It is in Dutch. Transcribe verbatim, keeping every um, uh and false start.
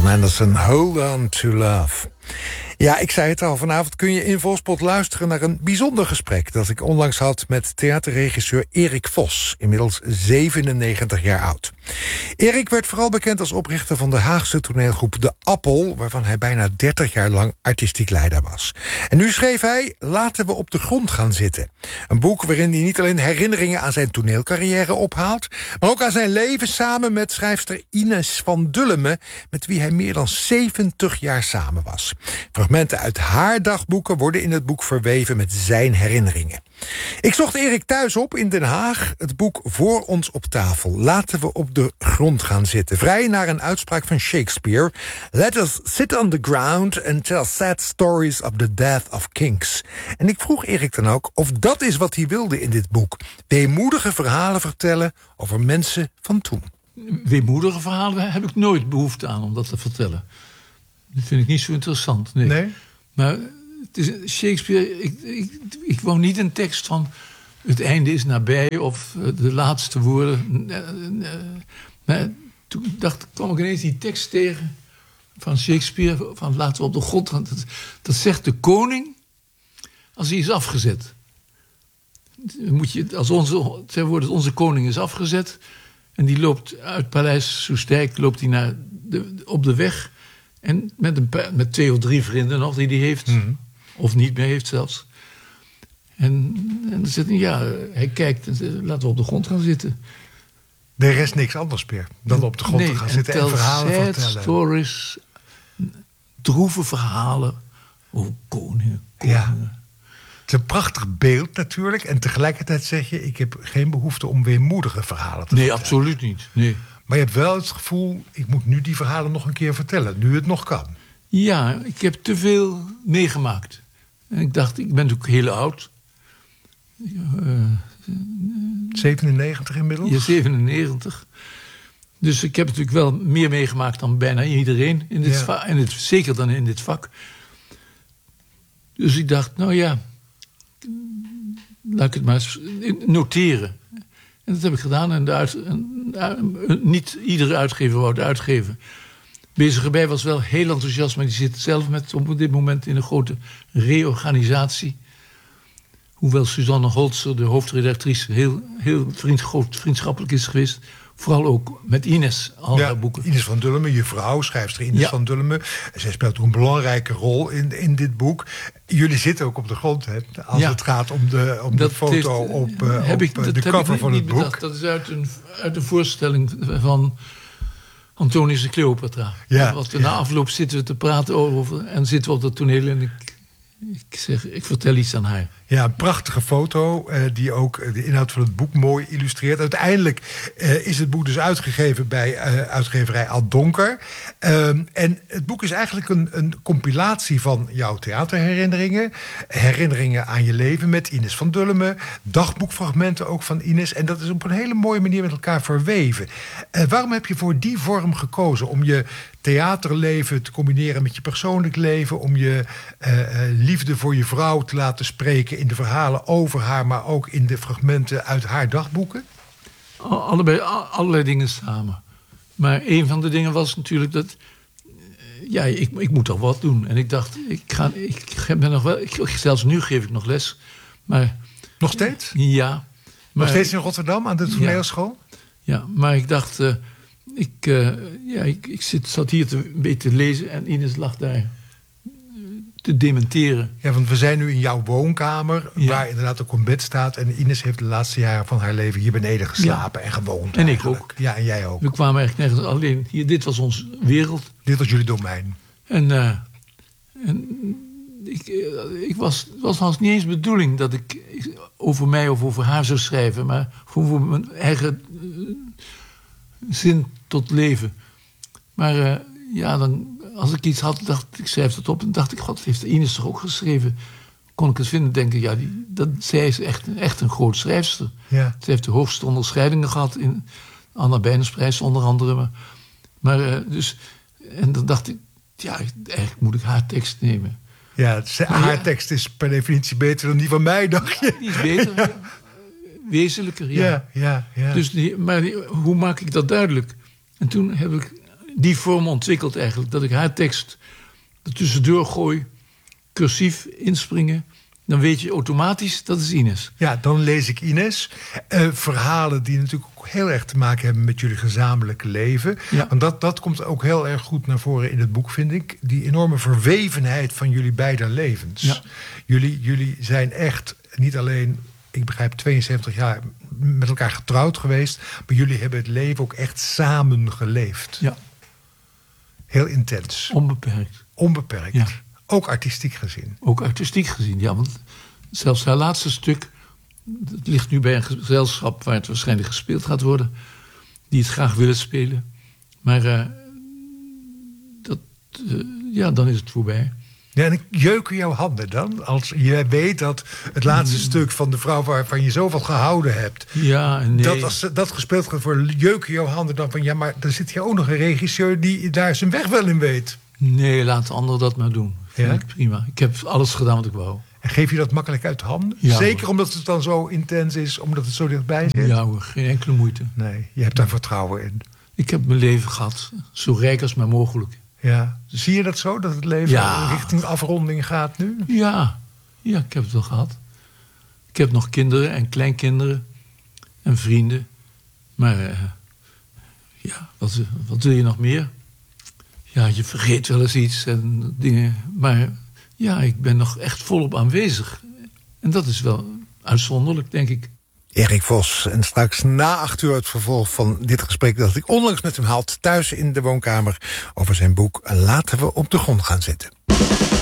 Van Anderson, Hold On To Love. Ja, ik zei het al, vanavond kun je in Volspot luisteren naar een bijzonder gesprek dat ik onlangs had met theaterregisseur Erik Vos, inmiddels zevenennegentig jaar oud. Erik werd vooral bekend als oprichter van de Haagse toneelgroep De Appel, waarvan hij bijna dertig jaar lang artistiek leider was. En nu schreef hij Laten we op de grond gaan zitten. Een boek waarin hij niet alleen herinneringen aan zijn toneelcarrière ophaalt, maar ook aan zijn leven samen met schrijfster Ines van Dullemen, met wie hij meer dan zeventig jaar samen was. Fragmenten uit haar dagboeken worden in het boek verweven met zijn herinneringen. Ik zocht Erik thuis op in Den Haag. Het boek voor ons op tafel. Laten we op de grond gaan zitten. Vrij naar een uitspraak van Shakespeare. Let us sit on the ground and tell sad stories of the death of kings. En ik vroeg Erik dan ook of dat is wat hij wilde in dit boek. Weemoedige verhalen vertellen over mensen van toen. Weemoedige verhalen heb ik nooit behoefte aan om dat te vertellen. Dat vind ik niet zo interessant. Nee. Nee? Maar het is Shakespeare. Ik, ik, ik wou niet een tekst van het einde is nabij of de laatste woorden. Maar toen dacht, kwam ik ineens die tekst tegen van Shakespeare van laten we op de grond gaan. Dat, dat zegt de koning als hij is afgezet. Moet je, als onze, ter woord, onze koning is afgezet en die loopt uit Paleis Soestdijk loopt hij naar de, op de weg. En met, een paar, met twee of drie vrienden nog die hij heeft. Mm-hmm. Of niet meer heeft zelfs. En, en dan zit hij, ja, hij kijkt en zegt, laten we op de grond gaan zitten. Er is niks anders meer dan op de grond nee, te gaan en zitten en verhalen sad vertellen. Stories, droeve verhalen over koningen. koningen. Ja. Het is een prachtig beeld natuurlijk. En tegelijkertijd zeg je, ik heb geen behoefte om weemoedige verhalen te nee, vertellen. Nee, absoluut niet. Nee. Maar je hebt wel het gevoel, ik moet nu die verhalen nog een keer vertellen. Nu het nog kan. Ja, ik heb te veel meegemaakt. En ik dacht, ik ben natuurlijk heel oud. Uh, zevenennegentig inmiddels? Ja, zevenennegentig. Dus ik heb natuurlijk wel meer meegemaakt dan bijna iedereen. In dit ja. vak, en het, zeker dan in dit vak. Dus ik dacht, nou ja, laat ik het maar eens noteren. En dat heb ik gedaan. En, de uit, en uh, niet iedere uitgever wou het uitgeven. Bezig erbij was wel heel enthousiast. Maar die zit zelf met op dit moment in een grote reorganisatie. Hoewel Suzanne Holzer, de hoofdredactrice, heel, heel vriend, groot vriendschappelijk is geweest. Vooral ook met Ines, al ja, haar boeken. Ines van Dullemen, je vrouw, schrijfster Ines ja. van Dullemen. Zij speelt ook een belangrijke rol in, in dit boek. Jullie zitten ook op de grond, hè, als ja. het gaat om de, om de foto heeft, op, uh, heb op ik, dat de cover heb ik van niet het boek. Bedacht. Dat is uit een, uit een voorstelling van Antonius en Cleopatra. Ja. Wat we ja. na afloop zitten we te praten over en zitten we op dat toneel en ik, ik zeg, ik vertel iets aan haar. Ja, een prachtige foto uh, die ook de inhoud van het boek mooi illustreert. Uiteindelijk uh, is het boek dus uitgegeven bij uh, uitgeverij Ad Donker. Uh, en het boek is eigenlijk een, een compilatie van jouw theaterherinneringen. Herinneringen aan je leven met Ines van Dullemen. Dagboekfragmenten ook van Ines. En dat is op een hele mooie manier met elkaar verweven. Uh, waarom heb je voor die vorm gekozen? Om je theaterleven te combineren met je persoonlijk leven. Om je uh, uh, liefde voor je vrouw te laten spreken in de verhalen over haar, maar ook in de fragmenten uit haar dagboeken? Allebei, allerlei dingen samen. Maar een van de dingen was natuurlijk dat ja, ik, ik moet toch wat doen. En ik dacht, ik ga, ik ben nog wel, ik, zelfs nu geef ik nog les. Maar, nog steeds? Ja. Maar, nog steeds in Rotterdam aan de toneelschool? Ja, ja, maar ik dacht, uh, ik, uh, ja, ik, ik zit, zat hier te, een beetje te lezen en Ines lag daar te dementeren. Ja, want we zijn nu in jouw woonkamer, ja. waar inderdaad ook een bed staat. En Ines heeft de laatste jaren van haar leven hier beneden geslapen ja. en gewoond. En eigenlijk. ik ook. Ja, en jij ook. We kwamen eigenlijk nergens alleen. Hier, dit was onze wereld. Dit was jullie domein. En, uh, en ik, ik was, het was niet eens de bedoeling dat ik over mij of over haar zou schrijven, maar voor mijn eigen uh, zin tot leven. Maar uh, ja, dan, als ik iets had, dacht ik, schrijf het op. En dacht ik, god, heeft Ines toch ook geschreven? Kon ik het vinden, denken, ja, die, dat, zij is echt, echt een groot schrijfster. Ja. Ze heeft de hoogste onderscheidingen gehad in Anna Bijnersprijs onder andere. Maar, maar uh, dus, en dan dacht ik, ja, eigenlijk moet ik haar tekst nemen. Ja, het, haar ja. tekst is per definitie beter dan die van mij, dacht je? Die is beter, ja. Wezenlijker, ja. ja, ja, ja. Dus die, maar die, hoe maak ik dat duidelijk? En toen heb ik die vorm ontwikkeld eigenlijk. Dat ik haar tekst er tussendoor gooi, cursief inspringen. Dan weet je automatisch, dat is Ines. Ja, dan lees ik Ines. Uh, verhalen die natuurlijk ook heel erg te maken hebben met jullie gezamenlijke leven. Ja. Want dat, dat komt ook heel erg goed naar voren in het boek, vind ik. Die enorme verwevenheid van jullie beide levens. Ja. Jullie, jullie zijn echt niet alleen, ik begrijp, tweeënzeventig jaar met elkaar getrouwd geweest. Maar jullie hebben het leven ook echt samen geleefd. Ja. Heel intens. Onbeperkt. Onbeperkt. Ja. Ook artistiek gezien. Ook artistiek gezien, ja. Want zelfs haar laatste stuk, het ligt nu bij een gezelschap waar het waarschijnlijk gespeeld gaat worden, die het graag willen spelen. Maar uh, dat, uh, ja, dan is het voorbij. Ja, en jeuken jouw handen dan? Als je weet dat het laatste mm. stuk van de vrouw waarvan je zoveel gehouden hebt, ja, nee. dat als dat gespeeld gaat worden, jeuken jouw handen dan van ja, maar er zit hier ook nog een regisseur die daar zijn weg wel in weet. Nee, laat de ander dat maar doen. Vind Ja? ik prima. Ik heb alles gedaan wat ik wou. En geef je dat makkelijk uit de handen? Ja, Zeker hoor. omdat het dan zo intens is, omdat het zo dichtbij zit? Ja hoor, geen enkele moeite. Nee, je hebt daar vertrouwen in. Ik heb mijn leven gehad, zo rijk als maar mogelijk. Ja. Zie je dat zo, dat het leven Ja. richting afronding gaat nu? Ja, ja, ik heb het wel gehad. Ik heb nog kinderen en kleinkinderen en vrienden. Maar uh, ja, wat, wat wil je nog meer? Ja, je vergeet wel eens iets en dingen. Maar ja, ik ben nog echt volop aanwezig. En dat is wel uitzonderlijk, denk ik. Erik Vos. En straks na acht uur het vervolg van dit gesprek dat ik onlangs met hem had thuis in de woonkamer over zijn boek Laten we op de grond gaan zitten.